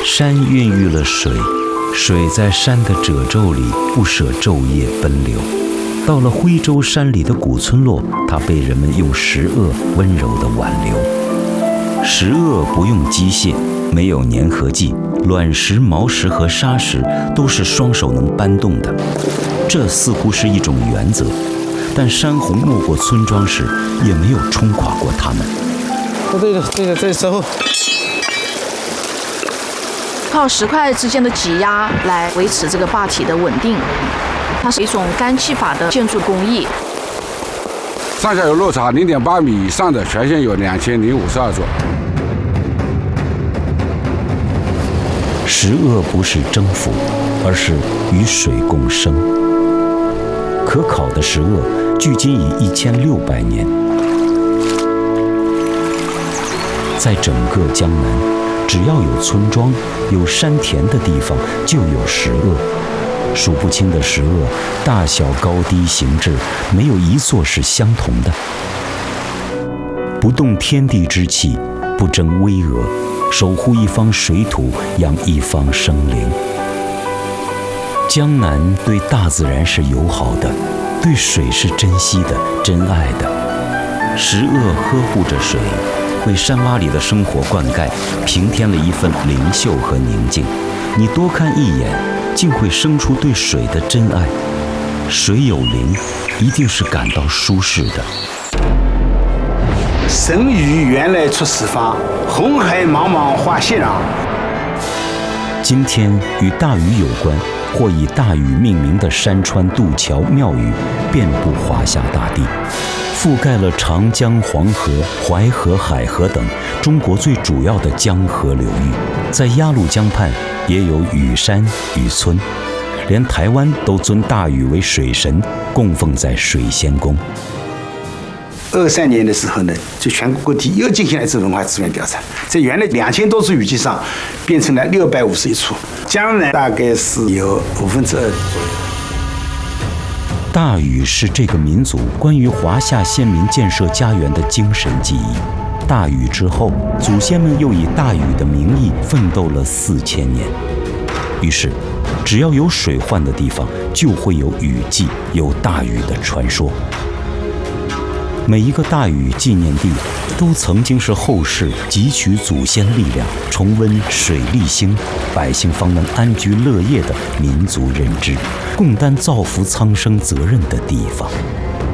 山孕育了水，水在山的褶皱里不舍昼夜奔流。到了徽州山里的古村落，它被人们用石轭温柔地挽留。石轭不用机械，没有粘合剂，卵石、毛石和沙石都是双手能搬动的。这似乎是一种原则，但山洪没过村庄时，也没有冲垮过它们。 这时候靠石块之间的挤压来维持这个坝体的稳定，它是一种干气法的建筑工艺。 上下游落差0.8米以上的全线有2052座。 石轭不是征服，而是与水共生。可考的石轭距今已1600年。在整个江南，只要有村庄、有山田的地方，就有石轭。数不清的石轭，大小、高低、形制，没有一座是相同的。不动天地之气，不争巍峨，守护一方水土，养一方生灵。江南对大自然是友好的，对水是珍惜的、珍爱的。石萼呵护着水，为山洼里的生活灌溉，平添了一份灵秀和宁静。你多看一眼，竟会生出对水的真爱。水有灵，一定是感到舒适的。 神鱼原来出四方，红海茫茫化熙攘。 今天与大禹有关，或以大禹命名的山川、渡桥、庙宇，遍布华夏大地，覆盖了长江、黄河、淮河、海河等中国最主要的江河流域。在鸭绿江畔也有禹山、禹村，连台湾都尊大禹为水神，供奉在水仙宫。 23年的时候呢，就全国各地又进行了一次文化资源调查，在原来2000多处雨季上，变成了651处，江南大概是有2/5左右。 大禹是这个民族关于华夏先民建设家园的精神记忆。大禹之后，祖先们又以大禹的名义奋斗了4000年。于是，只要有水患的地方，就会有雨季，有大禹的传说。每一个大禹纪念地，都曾经是后世汲取祖先力量、重温水利兴，百姓方能安居乐业的民族认知，共担造福苍生责任的地方。